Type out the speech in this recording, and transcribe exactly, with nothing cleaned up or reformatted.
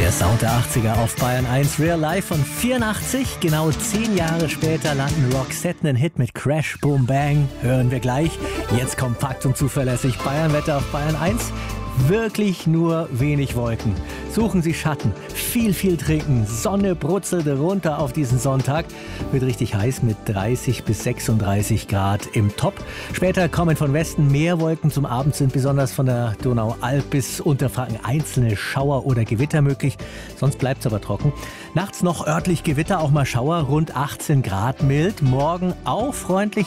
Der Sound der achtziger auf Bayern eins, Real Life von vierundachtzig. Genau zehn Jahre später landen Roxette einen Hit mit Crash Boom Bang. Hören wir gleich. Jetzt kompakt und zuverlässig Bayern-Wetter auf Bayern eins. Wirklich nur wenig Wolken. Suchen Sie Schatten, viel, viel trinken. Sonne brutzelt runter auf diesen Sonntag. Wird richtig heiß mit dreißig bis sechsunddreißig Grad im Top. Später kommen von Westen mehr Wolken. Zum Abend sind besonders von der Donaualp bis Unterfranken einzelne Schauer oder Gewitter möglich. Sonst bleibt es aber trocken. Nachts noch örtlich Gewitter, auch mal Schauer, rund achtzehn Grad mild. Morgen auch freundlich